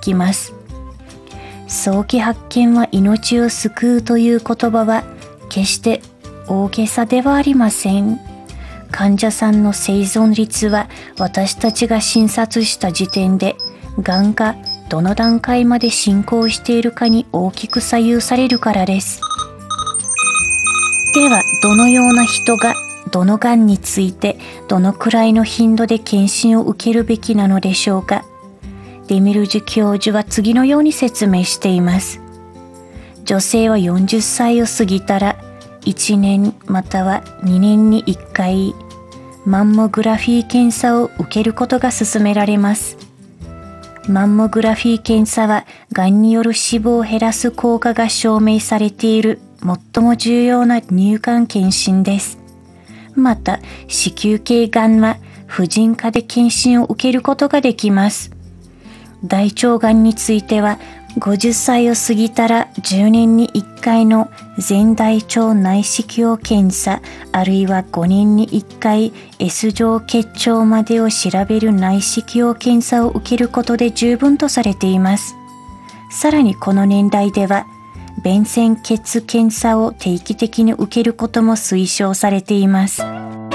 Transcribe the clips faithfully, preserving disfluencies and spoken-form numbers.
きます。早期発見は命を救うという言葉は決して大げさではありません。患者さんの生存率は私たちが診察した時点で、がんがどの段階まで進行しているかに大きく左右されるからです。では、どのような人がどのがんについてどのくらいの頻度で検診を受けるべきなのでしょうか。デミルジュ教授は次のように説明しています。女性はよんじゅっさいを過ぎたらいちねんまたはにねんにいっかいマンモグラフィー検査を受けることが勧められます。マンモグラフィー検査はがんによる死亡を減らす効果が証明されている最も重要な乳がん検診です。また、子宮頸がんは婦人科で検診を受けることができます。大腸がんについてはごじゅっさいを過ぎたらじゅうねんにいっかいの全大腸内視鏡検査、あるいはごねんにいっかい S 状結腸までを調べる内視鏡検査を受けることで十分とされています。さらにこの年代では便潜血検査を定期的に受けることも推奨されています。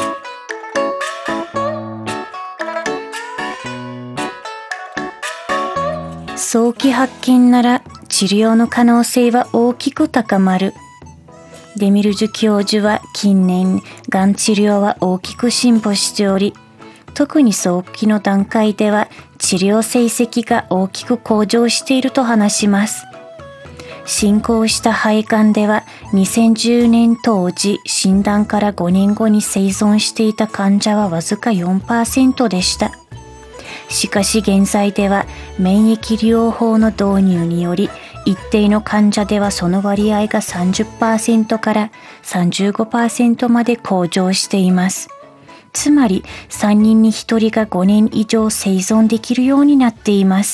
早期発見なら治療の可能性は大きく高まる。デミルジュ教授は近年、がん治療は大きく進歩しており、特に早期の段階では治療成績が大きく向上していると話します。進行した肺がんではにせんじゅうねん当時、診断からごねんごに生存していた患者はわずか よんパーセント でした。しかし現在では免疫療法の導入により一定の患者ではその割合が さんじゅっパーセント から さんじゅうごパーセント まで向上しています。つまりさんにんにひとりがごねん以上生存できるようになっています。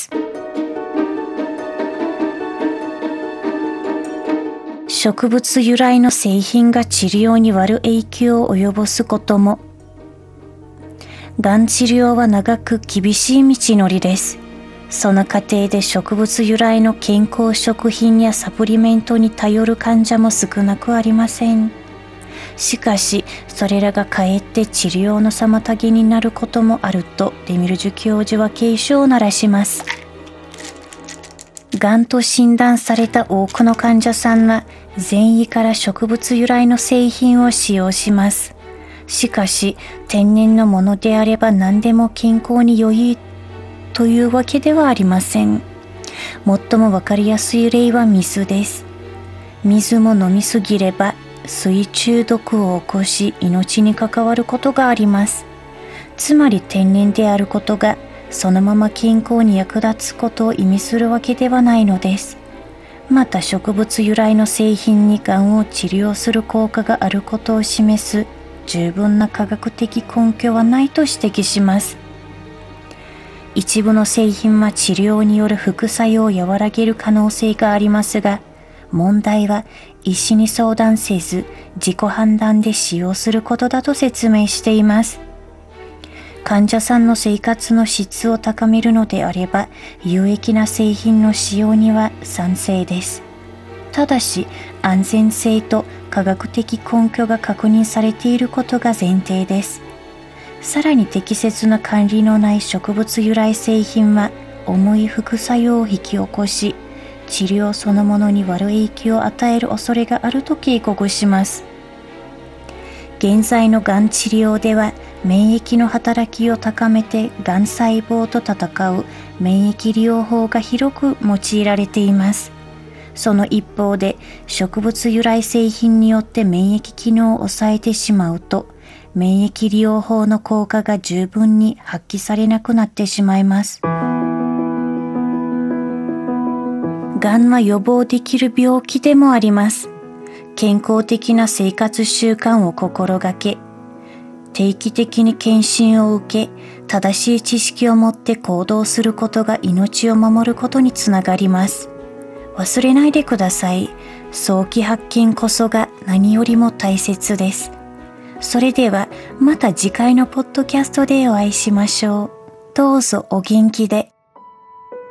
植物由来の製品が治療に悪影響を及ぼすことも。がん治療は長く厳しい道のりです。その過程で植物由来の健康食品やサプリメントに頼る患者も少なくありません。しかし、それらがかえって治療の妨げになることもあるとデミルジュ教授は警鐘を鳴らします。がんと診断された多くの患者さんは善意から植物由来の製品を使用します。しかし、天然のものであれば何でも健康に良いというわけではありません。最もわかりやすい例は水です。水も飲みすぎれば水中毒を起こし命に関わることがあります。つまり天然であることがそのまま健康に役立つことを意味するわけではないのです。また植物由来の製品にがんを治療する効果があることを示す十分な科学的根拠はないと指摘します。一部の製品は治療による副作用を和らげる可能性がありますが、問題は医師に相談せず自己判断で使用することだと説明しています。患者さんの生活の質を高めるのであれば、有益な製品の使用には賛成です。ただし、安全性と科学的根拠が確認されていることが前提です。さらに適切な管理のない植物由来製品は重い副作用を引き起こし、治療そのものに悪い影響を与える恐れがあると警告します。現在のがん治療では、免疫の働きを高めてがん細胞と戦う免疫療法が広く用いられています。その一方で、植物由来製品によって免疫機能を抑えてしまうと、免疫療法の効果が十分に発揮されなくなってしまいます。がんは予防できる病気でもあります。健康的な生活習慣を心がけ、定期的に検診を受け、正しい知識を持って行動することが命を守ることにつながります。忘れないでください。早期発見こそが何よりも大切です。それではまた次回のポッドキャストでお会いしましょう。どうぞお元気で。